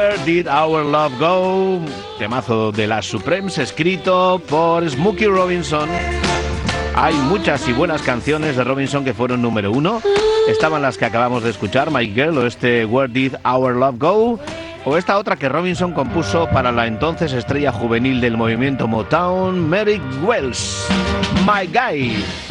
Where Did Our Love Go? Temazo de las Supremes, escrito por Smokey Robinson. Hay muchas y buenas canciones de Robinson que fueron número 1. Estaban las que acabamos de escuchar, My Girl, o este Where Did Our Love Go, o esta otra que Robinson compuso para la entonces estrella juvenil del movimiento Motown, Merrick Wells, My Guy.